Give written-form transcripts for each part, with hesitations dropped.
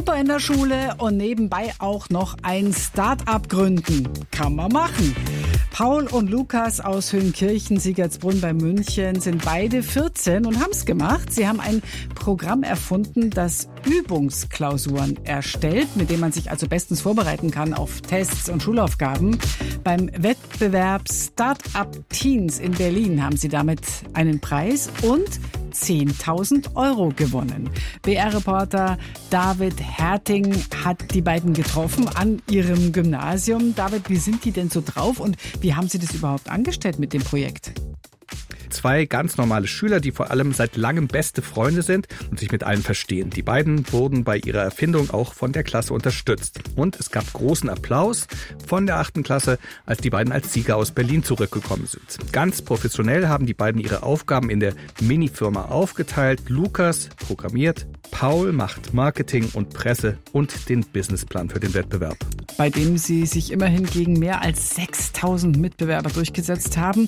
super in der Schule und nebenbei auch noch ein Start-up gründen. Kann man machen. Paul und Lukas aus Höhenkirchen-Siegertsbrunn bei München sind beide 14 und haben es gemacht. Sie haben ein Programm erfunden, das Übungsklausuren erstellt, mit dem man sich also bestens vorbereiten kann auf Tests und Schulaufgaben. Beim Wettbewerb Start-up Teens in Berlin haben sie damit einen Preis und 10.000 € gewonnen. BR-Reporter David Herting hat die beiden getroffen an ihrem Gymnasium. David, wie sind die denn so drauf und wie haben sie das überhaupt angestellt mit dem Projekt? Zwei ganz normale Schüler, die vor allem seit langem beste Freunde sind und sich mit allen verstehen. Die beiden wurden bei ihrer Erfindung auch von der Klasse unterstützt. Und es gab großen Applaus von der 8. Klasse, als die beiden als Sieger aus Berlin zurückgekommen sind. Ganz professionell haben die beiden ihre Aufgaben in der Mini-Firma aufgeteilt. Lukas programmiert, Paul macht Marketing und Presse und den Businessplan für den Wettbewerb. Bei dem sie sich immerhin gegen mehr als 6.000 Mitbewerber durchgesetzt haben.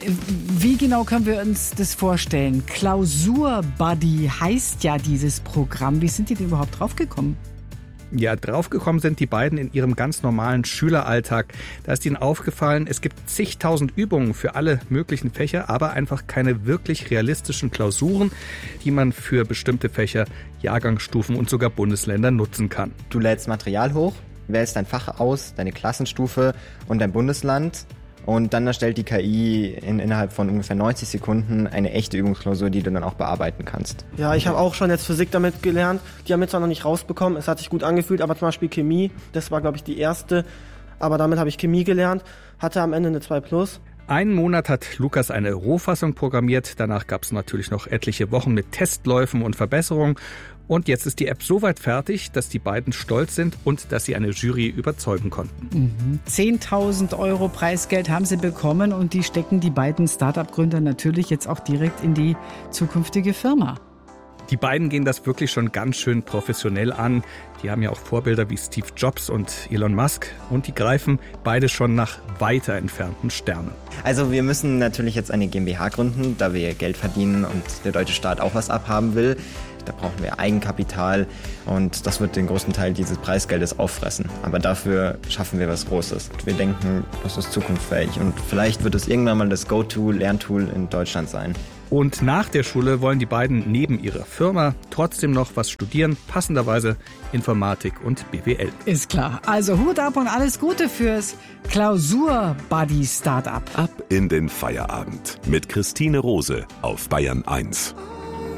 Wie genau können wir uns das vorstellen? Klausur-Buddy heißt ja dieses Programm. Wie sind die denn überhaupt draufgekommen? Ja, draufgekommen sind die beiden in ihrem ganz normalen Schüleralltag. Da ist ihnen aufgefallen, es gibt zigtausend Übungen für alle möglichen Fächer, aber einfach keine wirklich realistischen Klausuren, die man für bestimmte Fächer, Jahrgangsstufen und sogar Bundesländer nutzen kann. Du lädst Material hoch, wählst dein Fach aus, deine Klassenstufe und dein Bundesland. Und dann erstellt die KI innerhalb von ungefähr 90 Sekunden eine echte Übungsklausur, die du dann auch bearbeiten kannst. Ja, ich habe auch schon jetzt Physik damit gelernt. Die haben wir zwar noch nicht rausbekommen, es hat sich gut angefühlt, aber zum Beispiel Chemie, das war, glaube ich, die erste. Aber damit habe ich Chemie gelernt, hatte am Ende eine 2+. Einen Monat hat Lukas eine Rohfassung programmiert. Danach gab es natürlich noch etliche Wochen mit Testläufen und Verbesserungen. Und jetzt ist die App so weit fertig, dass die beiden stolz sind und dass sie eine Jury überzeugen konnten. 10.000 € Preisgeld haben sie bekommen und die stecken die beiden Start-up-Gründer natürlich jetzt auch direkt in die zukünftige Firma. Die beiden gehen das wirklich schon ganz schön professionell an. Die haben ja auch Vorbilder wie Steve Jobs und Elon Musk und die greifen beide schon nach weiter entfernten Sternen. Also wir müssen natürlich jetzt eine GmbH gründen, da wir Geld verdienen und der deutsche Staat auch was abhaben will. Da brauchen wir Eigenkapital und das wird den großen Teil dieses Preisgeldes auffressen. Aber dafür schaffen wir was Großes. Wir denken, das ist zukunftsfähig und vielleicht wird es irgendwann mal das Go-To-Lerntool in Deutschland sein. Und nach der Schule wollen die beiden neben ihrer Firma trotzdem noch was studieren, passenderweise Informatik und BWL. Ist klar. Also Hut ab und alles Gute fürs Klausur-Buddy-Startup. Ab in den Feierabend mit Christine Rose auf Bayern 1.